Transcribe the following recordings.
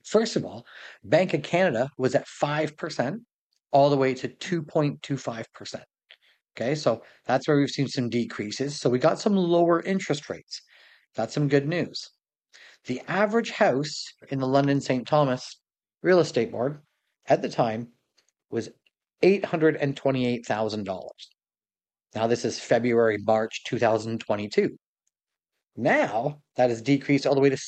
First of all, Bank of Canada was at 5% all the way to 2.25%. Okay, so that's where we've seen some decreases. So we got some lower interest rates. That's some good news. The average house in the London St. Thomas Real Estate Board at the time was $828,000. Now, this is February, March 2022. Now, that has decreased all the way to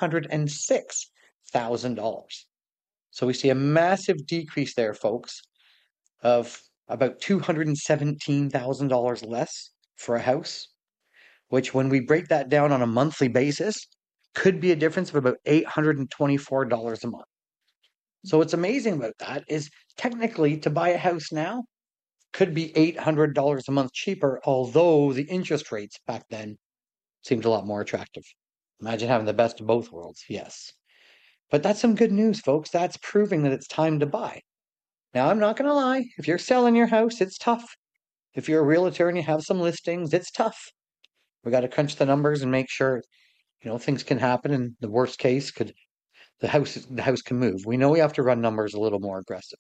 $606,000. So we see a massive decrease there, folks, of about $217,000 less for a house, which when we break that down on a monthly basis, could be a difference of about $824 a month. So what's amazing about that is technically to buy a house now could be $800 a month cheaper, although the interest rates back then seemed a lot more attractive. Imagine having the best of both worlds, yes. But that's some good news, folks. That's proving that it's time to buy. Now, I'm not going to lie. If you're selling your house, it's tough. If you're a realtor and you have some listings, it's tough. We got to crunch the numbers and make sure, things can happen. And the worst case the house can move. We know we have to run numbers a little more aggressive.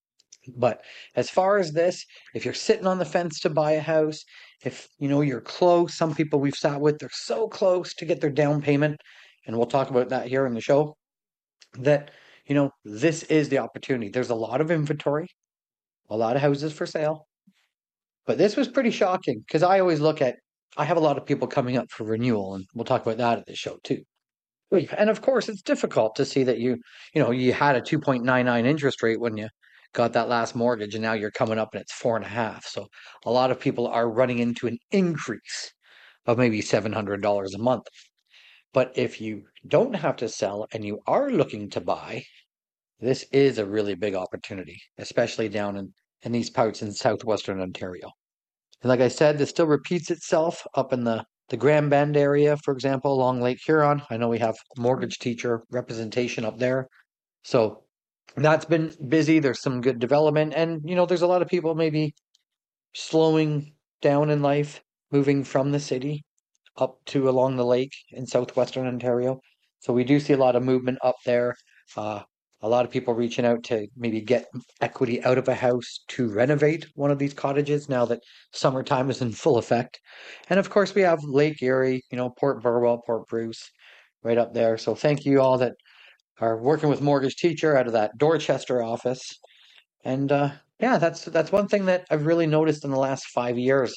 But as far as this, if you're sitting on the fence to buy a house, if you're close, some people we've sat with, they're so close to get their down payment, and we'll talk about that here in the show, that this is the opportunity. There's a lot of inventory, a lot of houses for sale. But this was pretty shocking because I have a lot of people coming up for renewal, and we'll talk about that at the show too. And of course, it's difficult to see that you had a 2.99 interest rate when you got that last mortgage, and now you're coming up and it's 4.5. So a lot of people are running into an increase of maybe $700 a month. But if you don't have to sell and you are looking to buy, this is a really big opportunity, especially down in these parts in southwestern Ontario. And like I said, this still repeats itself up in the Grand Bend area, for example, along Lake Huron. I know we have mortgage teacher representation up there. So that's been busy. There's some good development. And, there's a lot of people maybe slowing down in life, moving from the city up to along the lake in southwestern Ontario. So we do see a lot of movement up there. A lot of people reaching out to maybe get equity out of a house to renovate one of these cottages now that summertime is in full effect. And of course, we have Lake Erie, Port Burwell, Port Bruce right up there. So thank you all that are working with Mortgage Teacher out of that Dorchester office. And yeah, that's one thing that I've really noticed in the last 5 years.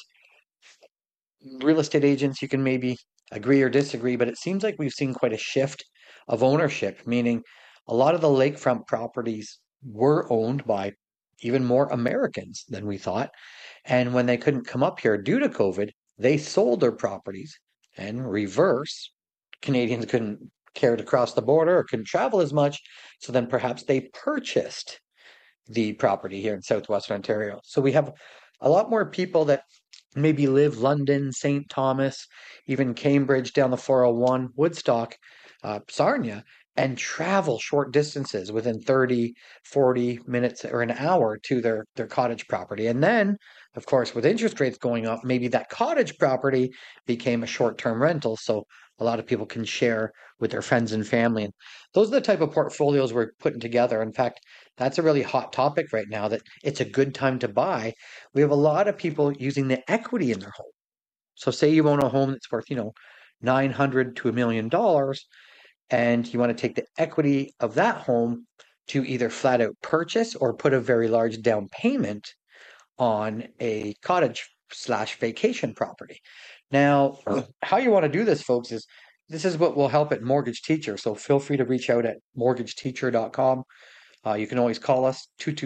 Real estate agents, you can maybe agree or disagree, but it seems like we've seen quite a shift of ownership, meaning a lot of the lakefront properties were owned by even more Americans than we thought. And when they couldn't come up here due to COVID, they sold their properties, and reverse, Canadians couldn't care to cross the border or couldn't travel as much. So then perhaps they purchased the property here in southwestern Ontario. So we have a lot more people that maybe live London, St. Thomas, even Cambridge down the 401, Woodstock, Sarnia, and travel short distances within 30, 40 minutes or an hour to their cottage property. And then, of course, with interest rates going up, maybe that cottage property became a short-term rental. So a lot of people can share with their friends and family. And those are the type of portfolios we're putting together. In fact, that's a really hot topic right now, that it's a good time to buy. We have a lot of people using the equity in their home. So say you own a home that's worth, $900 to $1 million, and you want to take the equity of that home to either flat out purchase or put a very large down payment on a cottage slash vacation property. Now, how you want to do this, folks, is this is what will help at Mortgage Teacher. So feel free to reach out at mortgageteacher.com. You can always call us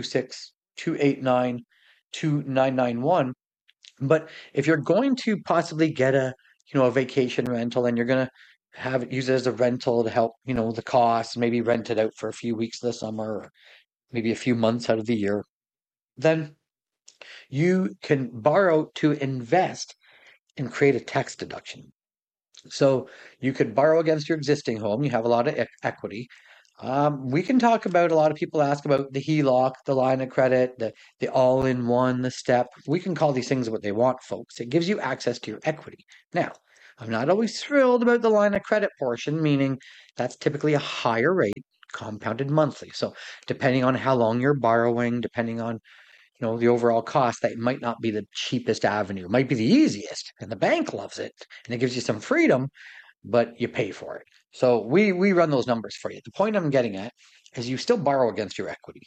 226-289-2991. But if you're going to possibly get a vacation rental, and you're going to use it as a rental to help the costs, maybe rent it out for a few weeks this summer, or maybe a few months out of the year, then you can borrow to invest and create a tax deduction. So you could borrow against your existing home. You have a lot of equity. We can talk about, a lot of people ask about the HELOC, the line of credit, the all-in-one, the step. We can call these things what they want, folks. It gives you access to your equity. Now, I'm not always thrilled about the line of credit portion, meaning that's typically a higher rate, compounded monthly. So depending on how long you're borrowing, depending on the overall cost, that might not be the cheapest avenue. It might be the easiest, and the bank loves it, and it gives you some freedom, but you pay for it. So we run those numbers for you. The point I'm getting at is you still borrow against your equity,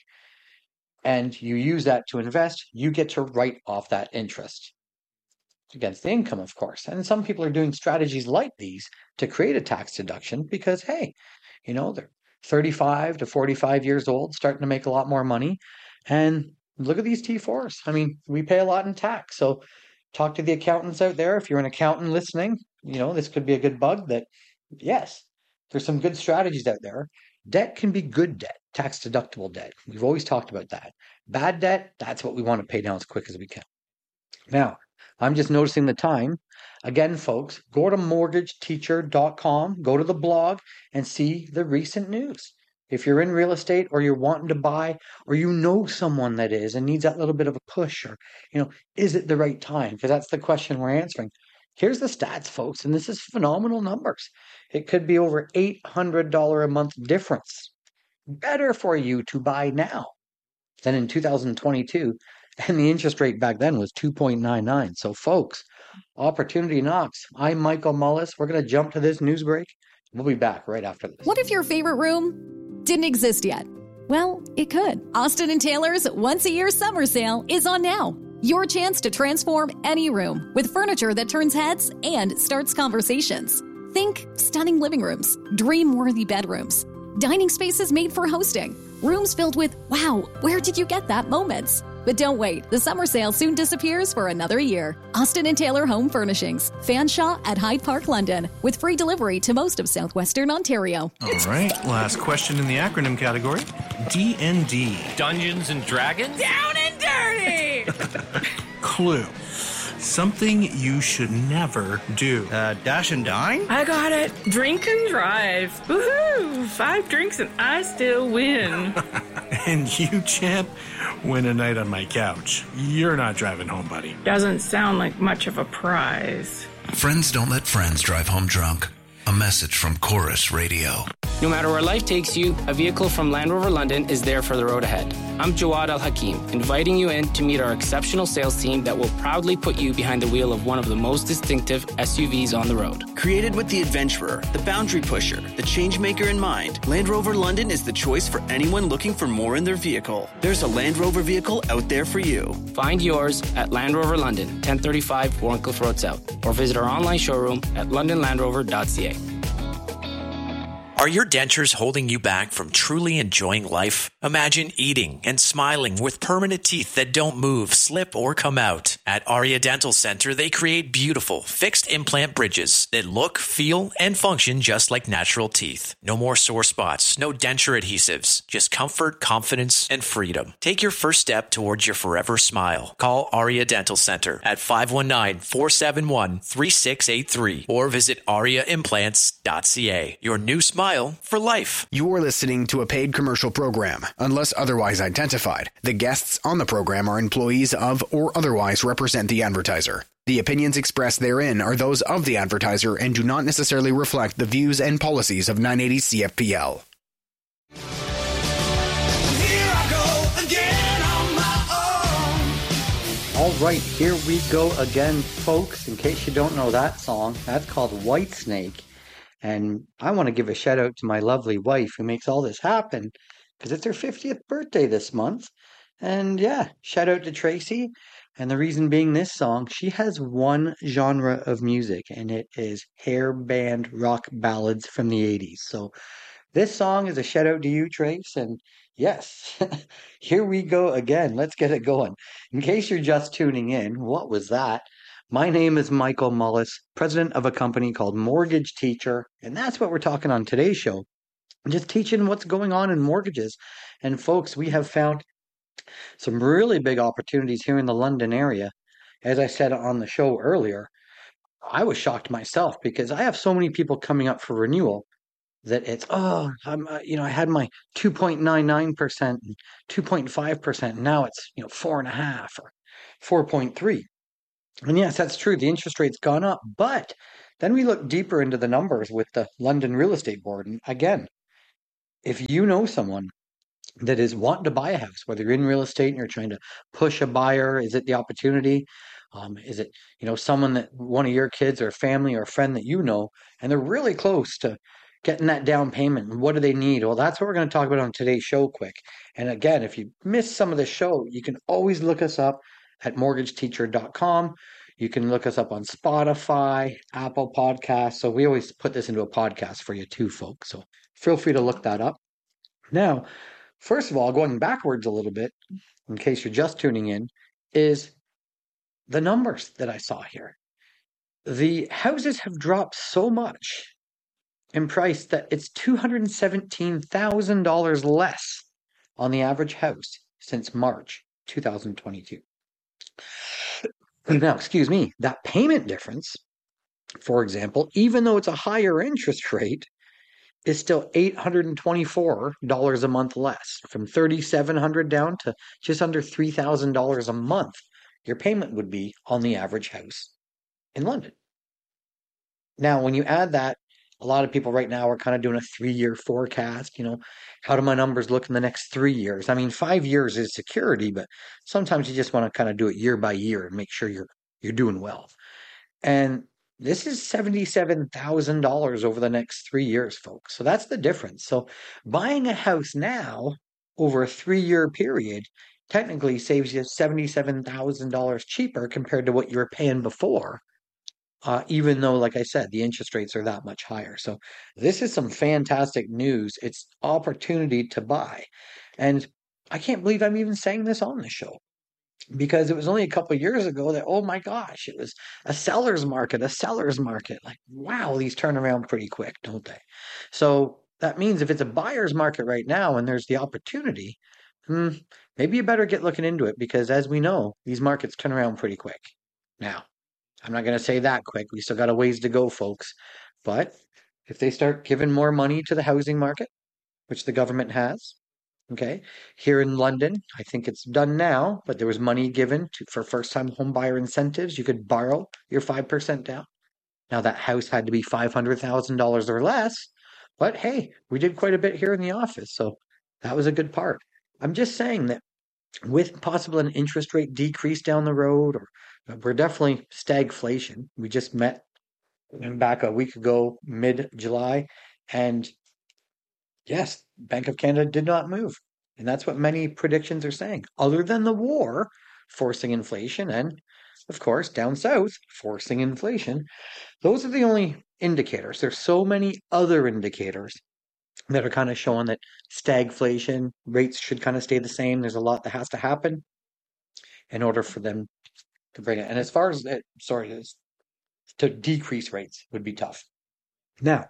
and you use that to invest. You get to write off that interest against the income, of course. And some people are doing strategies like these to create a tax deduction because, hey, they're 35 to 45 years old, starting to make a lot more money. And look at these T4s. I mean, we pay a lot in tax. So talk to the accountants out there. If you're an accountant listening, this could be a good bug that, yes, there's some good strategies out there. Debt can be good debt, tax deductible debt. We've always talked about that. Bad debt, that's what we want to pay down as quick as we can. Now, I'm just noticing the time. Again, folks, go to mortgageteacher.com, go to the blog, and see the recent news. If you're in real estate or you're wanting to buy, or someone that is and needs that little bit of a push, or, is it the right time? Because that's the question we're answering. Here's the stats, folks, and this is phenomenal numbers. It could be over $800 a month difference. Better for you to buy now than in 2022. And the interest rate back then was 2.99. So, folks, opportunity knocks. I'm Michael Mullis. We're going to jump to this news break. We'll be back right after this. What if your favorite room didn't exist yet? Well, it could. Austin & Taylor's once-a-year summer sale is on now. Your chance to transform any room with furniture that turns heads and starts conversations. Think stunning living rooms, dream-worthy bedrooms, dining spaces made for hosting, rooms filled with, wow, where did you get that moments? But don't wait. The summer sale soon disappears for another year. Austin & Taylor Home Furnishings. Fanshawe at Hyde Park, London. With free delivery to most of southwestern Ontario. All right. Last question in the acronym category. D&D. Dungeons and Dragons? Down and dirty! Clue. Something you should never do. Dash and dine? I got it. Drink and drive. Woohoo! 5 drinks and I still win. And you, champ, win a night on my couch. You're not driving home, buddy. Doesn't sound like much of a prize. Friends don't let friends drive home drunk. A message from Chorus Radio. No matter where life takes you, a vehicle from Land Rover London is there for the road ahead. I'm Jawad Al Hakim, inviting you in to meet our exceptional sales team that will proudly put you behind the wheel of one of the most distinctive SUVs on the road. Created with the adventurer, the boundary pusher, the change maker in mind, Land Rover London is the choice for anyone looking for more in their vehicle. There's a Land Rover vehicle out there for you. Find yours at Land Rover London, 1035 Warncliffe Road South, or visit our online showroom at londonlandrover.ca. Are your dentures holding you back from truly enjoying life? Imagine eating and smiling with permanent teeth that don't move, slip, or come out. At Aria Dental Center, they create beautiful, fixed implant bridges that look, feel, and function just like natural teeth. No more sore spots, no denture adhesives, just comfort, confidence, and freedom. Take your first step towards your forever smile. Call Aria Dental Center at 519-471-3683 or visit ariaimplants.ca. Your new smile for life. You're listening to a paid commercial program. Unless otherwise identified, the guests on the program are employees of or otherwise represent the advertiser. The opinions expressed therein are those of the advertiser and do not necessarily reflect the views and policies of 980 CFPL. All right, here we go again, folks. In case you don't know that song, that's called Whitesnake. And I want to give a shout out to my lovely wife who makes all this happen because it's her 50th birthday this month. And yeah, shout out to Tracy. And the reason being this song, she has one genre of music and it is hair band rock ballads from the 80s. So this song is a shout out to you, Trace. And yes, here we go again. Let's get it going. In case you're just tuning in, what was that? My name is Michael Mullis, president of a company called Mortgage Teacher, and that's what we're talking on today's show. Just teaching what's going on in mortgages. And folks, we have found some really big opportunities here in the London area. As I said on the show earlier, I was shocked myself because I have so many people coming up for renewal that it's, I had my 2.99% and 2.5%, and now it's, 4.5 or 4.3. And yes, that's true. The interest rate's gone up. But then we look deeper into the numbers with the London Real Estate Board. And again, if you know someone that is wanting to buy a house, whether you're in real estate and you're trying to push a buyer, is it the opportunity? Is it, someone that one of your kids or family or friend that you know, and they're really close to getting that down payment? And what do they need? Well, that's what we're going to talk about on today's show quick. And again, if you missed some of the show, you can always look us up at mortgageteacher.com. You can look us up on Spotify, Apple Podcasts. So we always put this into a podcast for you too, folks. So feel free to look that up. Now, first of all, going backwards a little bit, in case you're just tuning in, is the numbers that I saw here. The houses have dropped so much in price that it's $217,000 less on the average house since March 2022. Now, excuse me, that payment difference, for example, even though it's a higher interest rate, is still $824 a month less, from $3,700 down to just under $3,000 a month. Your payment would be on the average house in London. Now, when you add that, a lot of people right now are kind of doing a 3-year forecast. How do my numbers look in the next 3 years? I mean, 5 years is security, but sometimes you just want to kind of do it year by year and make sure you're doing well. And this is $77,000 over the next 3 years, folks. So that's the difference. So buying a house now over a 3-year period technically saves you $77,000 cheaper compared to what you were paying before. Even though, like I said, the interest rates are that much higher. So this is some fantastic news. It's opportunity to buy. And I can't believe I'm even saying this on the show, because it was only a couple of years ago that, oh my gosh, it was a seller's market. Like, wow, these turn around pretty quick, don't they? So that means if it's a buyer's market right now and there's the opportunity, maybe you better get looking into it, because as we know, these markets turn around pretty quick. Now, I'm not going to say that quick. We still got a ways to go, folks. But if they start giving more money to the housing market, which the government has, okay, here in London, I think it's done now, but there was money given for first-time home buyer incentives. You could borrow your 5% down. Now, that house had to be $500,000 or less, but hey, we did quite a bit here in the office, so that was a good part. I'm just saying that with possible an interest rate decrease down the road, or we're definitely stagflation. We just met back a week ago, mid-July, and yes, Bank of Canada did not move. And that's what many predictions are saying, other than the war forcing inflation and, of course, down south forcing inflation. Those are the only indicators. There's so many other indicators that are kind of showing that stagflation rates should kind of stay the same. There's a lot that has to happen in order for them to bring it. And as far as to decrease rates would be tough. Now,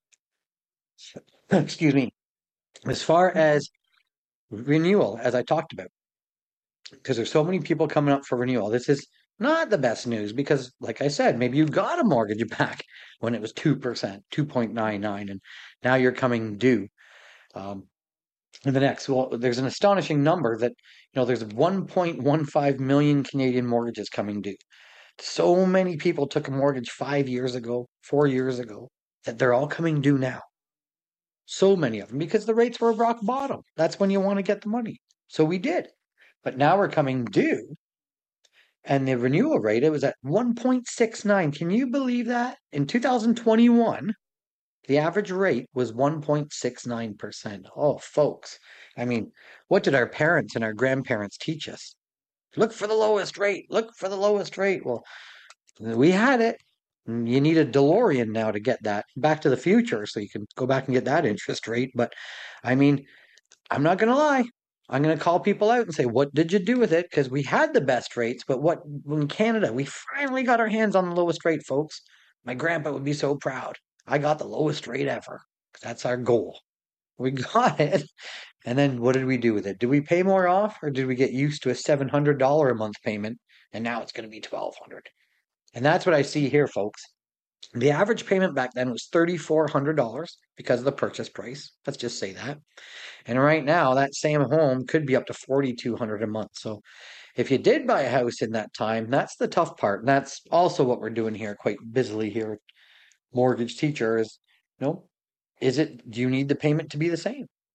excuse me, as far as renewal, as I talked about, because there's so many people coming up for renewal, this is not the best news, because like I said, maybe you got a mortgage back when it was 2%, 2.99, and now you're coming due. In the next, well, there's an astonishing number that, there's 1.15 million Canadian mortgages coming due. So many people took a mortgage 5 years ago, 4 years ago, that they're all coming due now. So many of them, because the rates were rock bottom. That's when you want to get the money. So we did. But now we're coming due. And the renewal rate, it was at 1.69. Can you believe that? In 2021, the average rate was 1.69%. Oh, folks. I mean, what did our parents and our grandparents teach us? Look for the lowest rate. Look for the lowest rate. Well, we had it. You need a DeLorean now to get that. Back to the Future, so you can go back and get that interest rate. But, I mean, I'm not going to lie. I'm going to call people out and say, what did you do with it? Because we had the best rates, but in Canada, we finally got our hands on the lowest rate, folks. My grandpa would be so proud. I got the lowest rate ever. That's our goal. We got it. And then what did we do with it? Did we pay more off, or did we get used to a $700 a month payment, and now it's going to be $1,200? And that's what I see here, folks. The average payment back then was $3,400 because of the purchase price. Let's just say that. And right now, that same home could be up to $4,200 a month. So if you did buy a house in that time, that's the tough part. And that's also what we're doing here quite busily here. Mortgage Teacher is, do you need the payment to be the same?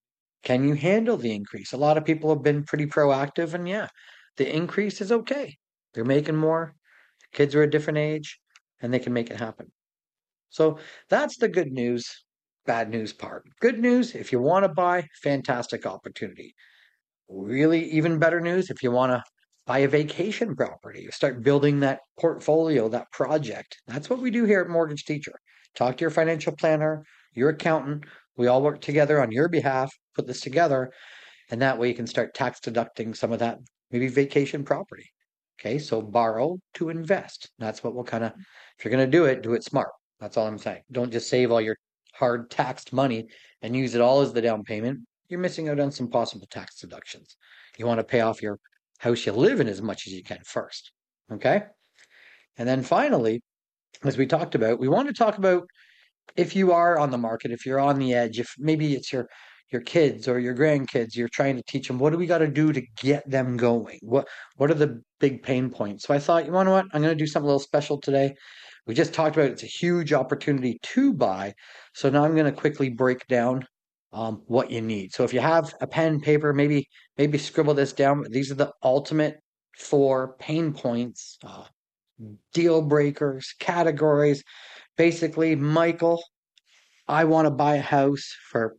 Can you handle the increase? A lot of people have been pretty proactive, and yeah, the increase is okay. They're making more, kids are a different age, and they can make it happen. So that's the good news, bad news part. Good news, if you want to buy, fantastic opportunity. Really, even better news, if you want to buy a vacation property, you start building that portfolio, that project. That's what we do here at Mortgage Teacher. Talk to your financial planner, your accountant. We all work together on your behalf, put this together, and that way you can start tax deducting some of that, maybe vacation property. Okay, so borrow to invest. That's what we'll kind of, if you're going to do it smart. That's all I'm saying. Don't just save all your hard taxed money and use it all as the down payment. You're missing out on some possible tax deductions. You want to pay off your house you live in as much as you can first. Okay. And then finally, as we talked about, we want to talk about if you are on the market, if you're on the edge, if maybe it's your kids or your grandkids, you're trying to teach them, what do we got to do to get them going? What are the big pain points? So I thought, you know what? I'm going to do something a little special today. We just talked about it's a huge opportunity to buy. So now I'm going to quickly break down what you need. So if you have a pen, paper, maybe scribble this down. These are the ultimate 4 pain points, deal breakers, categories. Basically, Michael, I want to buy a house for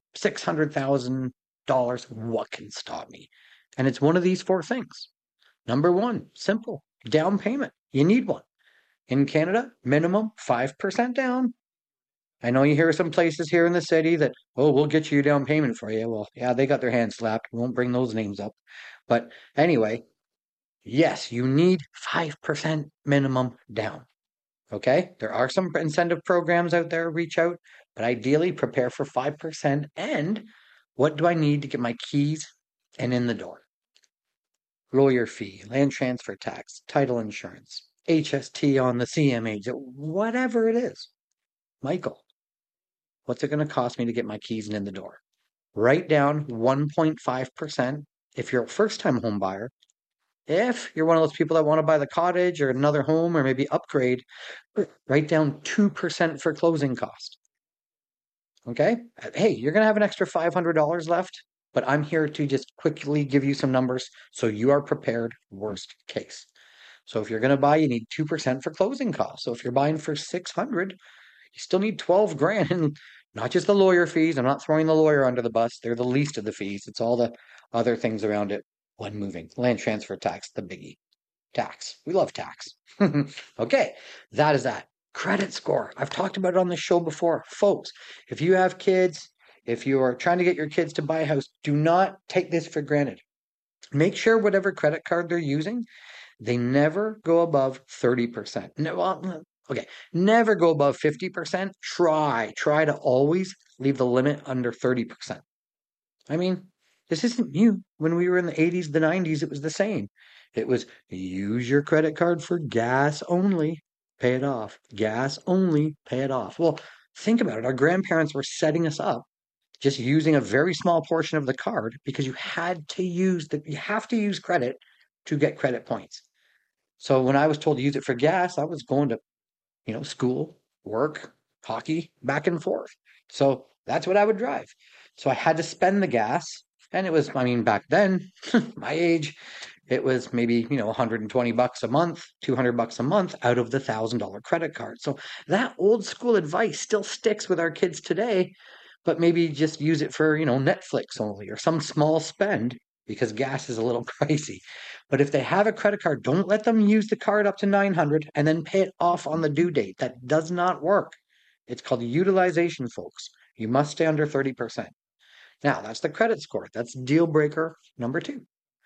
$600,000. What can stop me? And it's one of these 4 things. Number 1, simple, down payment. You need one. In Canada, minimum 5% down. I know you hear some places here in the city that, oh, we'll get you a down payment for you. Well, yeah, they got their hands slapped. We won't bring those names up. But anyway, yes, you need 5% minimum down. Okay, there are some incentive programs out there, reach out, but ideally prepare for 5%. And what do I need to get my keys and in the door? Lawyer fee, land transfer tax, title insurance, HST on the CMH, whatever it is. Michael, what's it going to cost me to get my keys and in the door? Write down 1.5% if you're a first-time home buyer. If you're one of those people that want to buy the cottage or another home or maybe upgrade, write down 2% for closing cost. Okay? Hey, you're going to have an extra $500 left, but I'm here to just quickly give you some numbers so you are prepared worst case. So if you're going to buy, you need 2% for closing costs. So if you're buying for $600, you still need $12,000, and not just the lawyer fees. I'm not throwing the lawyer under the bus. They're the least of the fees. It's all the other things around it. When moving, land transfer tax, the biggie. Tax. We love tax. Okay, that is that. Credit score. I've talked about it on the show before. Folks, if you have kids, if you are trying to get your kids to buy a house, do not take this for granted. Make sure whatever credit card they're using, they never go above 30%. Never go above 50%. Try to always leave the limit under 30%. I mean, this isn't new. When we were in the 80s, the 90s, it was the same. It was use your credit card for gas only, pay it off. Gas only, pay it off. Well, think about it. Our grandparents were setting us up just using a very small portion of the card because you have to use credit to get credit points. So when I was told to use it for gas, I was going to, school, work, hockey, back and forth. So that's what I would drive. So I had to spend the gas. And it was, back then, my age, it was maybe, $120 a month, $200 a month out of the $1,000 credit card. So that old school advice still sticks with our kids today, but maybe just use it for, Netflix only or some small spend because gas is a little pricey. But if they have a credit card, don't let them use the card up to $900 and then pay it off on the due date. That does not work. It's called utilization, folks. You must stay under 30%. Now, that's the credit score. That's deal breaker number 2.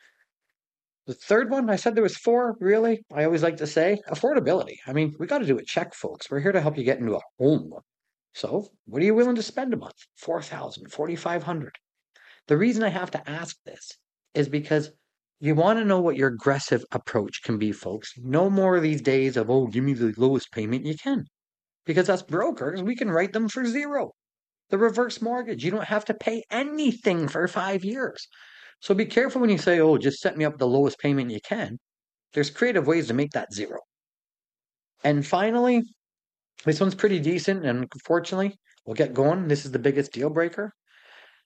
The third one, I said there was 4, really. I always like to say affordability. We got to do a check, folks. We're here to help you get into a home. So what are you willing to spend a month? $4,000, $4,500. The reason I have to ask this is because you want to know what your aggressive approach can be, folks. No more of these days of, give me the lowest payment you can. Because us brokers, we can write them for 0. The reverse mortgage, you don't have to pay anything for 5 years. So be careful when you say, just set me up the lowest payment you can. There's creative ways to make that 0. And finally, this one's pretty decent, and unfortunately, we'll get going. This is the biggest deal breaker.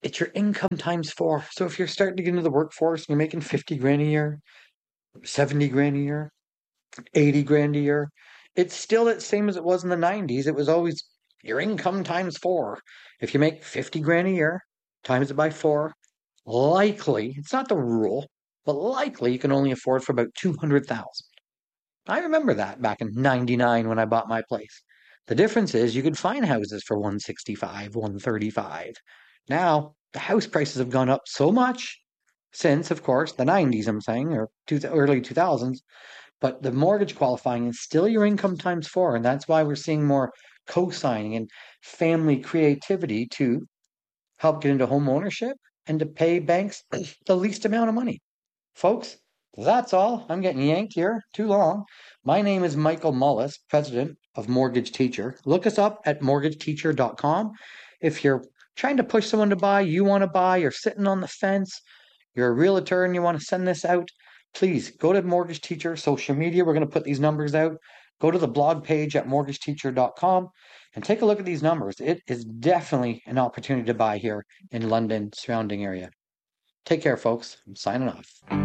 it's your income times 4. So if you're starting to get into the workforce and you're making 50 grand a year, 70 grand a year, 80 grand a year, it's still the same as it was in the 90s. It was always your income times 4. If you make 50 grand a year, times it by 4, likely, it's not the rule, but likely you can only afford for about 200,000. I remember that back in 99 when I bought my place. The difference is you could find houses for 165, 135. Now, the house prices have gone up so much since, of course, the 90s, I'm saying, or early 2000s, but the mortgage qualifying is still your income times 4, and that's why we're seeing more co-signing and family creativity to help get into home ownership and to pay banks the least amount of money. Folks, that's all. I'm getting yanked here. Too long. My name is Michael Mullis, president of Mortgage Teacher. Look us up at mortgageteacher.com. If you're trying to push someone to buy, you want to buy, you're sitting on the fence, you're a realtor and you want to send this out, please go to Mortgage Teacher social media. We're going to put these numbers out. Go to the blog page at mortgageteacher.com and take a look at these numbers. It is definitely an opportunity to buy here in London, surrounding area. Take care, folks. I'm signing off.